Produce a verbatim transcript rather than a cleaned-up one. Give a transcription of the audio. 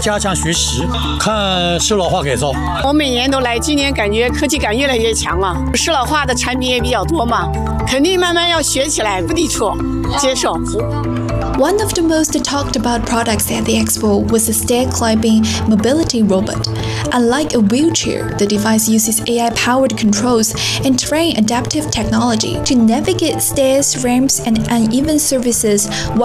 加强学习，看适老化改造。 我每年都来，今年感觉科技感越来越强了，适老化的产品也比较多嘛，肯定慢慢要学起来，不抵触，接受。 One of the most talked about products at the expo was the stair-climbing mobility robot. Unlike a wheelchair, the device uses A I-powered controls and terrain adaptive technology to navigate stairs, ramps, and uneven surfaces